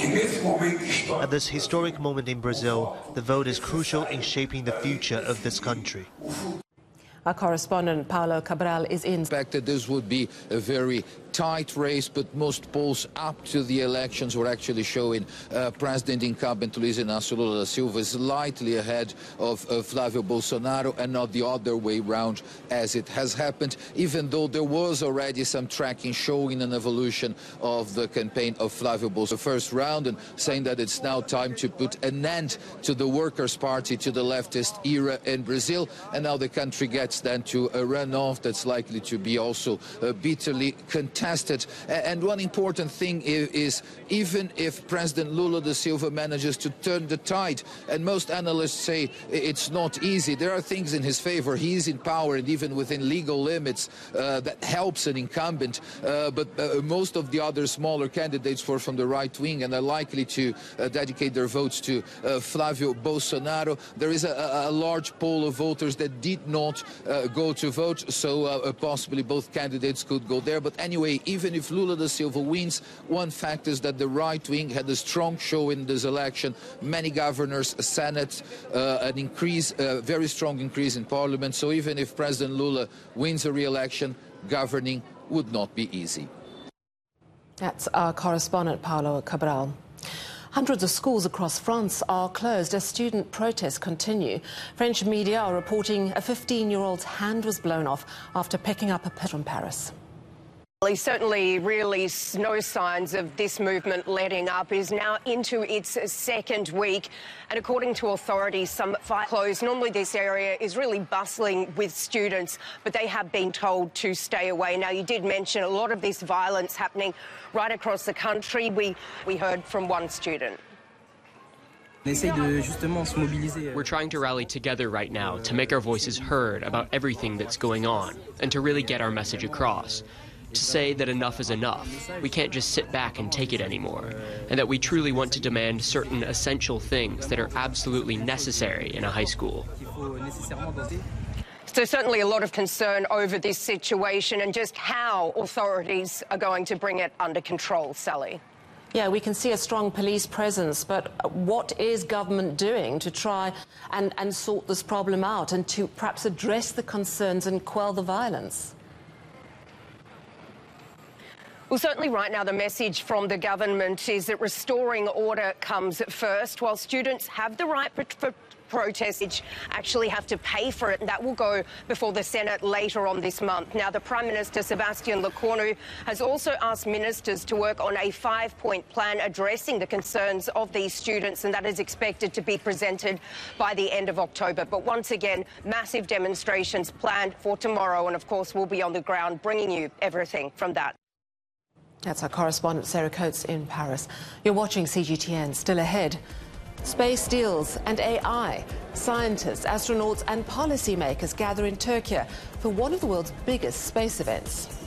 At this historic moment in Brazil, the vote is crucial in shaping the future of this country. Our correspondent Paulo Cabral is in. Expected this would be a very tight race, but most polls up to the elections were actually showing President incumbent Luiz Inácio Lula da Silva slightly ahead of Flávio Bolsonaro, and not the other way round as it has happened, even though there was already some tracking showing an evolution of the campaign of Flávio Bolsonaro. The first round, and saying that it's now time to put an end to the Workers' Party, to the leftist era in Brazil, and now the country gets then to a runoff that's likely to be also bitterly contested. And one important thing is even if President Lula da Silva manages to turn the tide, and most analysts say it's not easy, there are things in his favor. He is in power, and even within legal limits that helps an incumbent, but most of the other smaller candidates from the right wing and are likely to dedicate their votes to Flávio Bolsonaro. There is a large pool of voters that did not go to vote, so possibly both candidates could go there. But anyway, even if Lula da Silva wins, one fact is that the right wing had a strong show in this election. Many governors, a Senate, an increase, a very strong increase in parliament. So even if President Lula wins a re-election, governing would not be easy. That's our correspondent Paulo Cabral. Hundreds of schools across France are closed as student protests continue. French media are reporting a 15-year-old's hand was blown off after picking up a pet from Paris. Certainly, really no signs of this movement letting up. It is now into its second week, and according to authorities, some fire closed. Normally this area is really bustling with students, but they have been told to stay away. Now, you did mention a lot of this violence happening right across the country. We heard from one student. We're trying to rally together right now to make our voices heard about everything that's going on and to really get our message across. To say that enough is enough. We can't just sit back and take it anymore, and that we truly want to demand certain essential things that are absolutely necessary in a high school. So certainly a lot of concern over this situation and just how authorities are going to bring it under control, Sally. Yeah, we can see a strong police presence, but what is government doing to try and sort this problem out and to perhaps address the concerns and quell the violence? Well, certainly right now the message from the government is that restoring order comes first. While students have the right for protest, actually have to pay for it, and that will go before the Senate later on this month. Now, the Prime Minister, Sebastian Lecornu, has also asked ministers to work on a 5-point plan addressing the concerns of these students, and that is expected to be presented by the end of October. But once again, massive demonstrations planned for tomorrow, and of course we'll be on the ground bringing you everything from that. That's our correspondent Sarah Coates in Paris. You're watching CGTN. Still ahead, space deals and AI. Scientists, astronauts and policymakers gather in Turkey for one of the world's biggest space events.